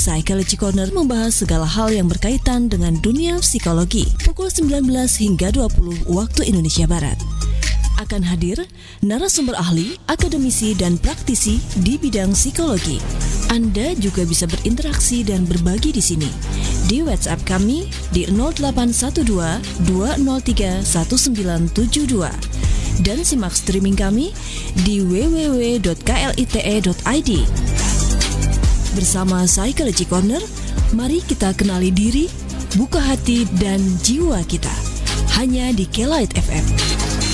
Psychology Corner membahas segala hal yang berkaitan dengan dunia psikologi. Pukul 19 hingga 20 waktu Indonesia Barat. Akan hadir narasumber ahli, akademisi, dan praktisi di bidang psikologi. Anda juga bisa berinteraksi dan berbagi di sini di WhatsApp kami di 0812 203 1972 dan simak streaming kami di www.klite.id. Bersama Psychology Corner, mari kita kenali diri, buka hati dan jiwa kita. Hanya di Kelite FM.